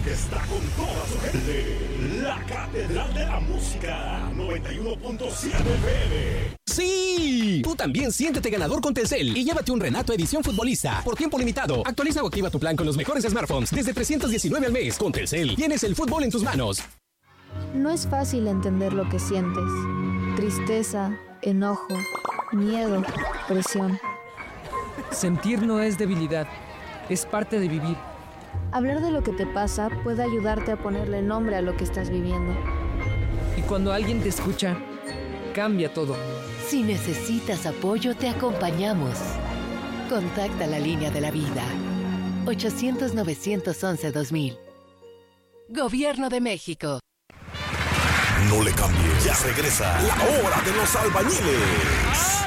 está con toda su gente. La Catedral de la Música, 91.7 FM. ¡Sí! Tú también siéntete ganador con Telcel y llévate un Renato Edición Futbolista por tiempo limitado. Actualiza o activa tu plan con los mejores smartphones desde 319 al mes. Con Telcel tienes el fútbol en tus manos. No es fácil entender lo que sientes. Tristeza, enojo, miedo, presión. Sentir no es debilidad, es parte de vivir. Hablar de lo que te pasa puede ayudarte a ponerle nombre a lo que estás viviendo. Y cuando alguien te escucha, cambia todo. Si necesitas apoyo, te acompañamos. Contacta la línea de la vida. 800-911-2000. Gobierno de México. No le cambies, ya regresa la hora de los albañiles.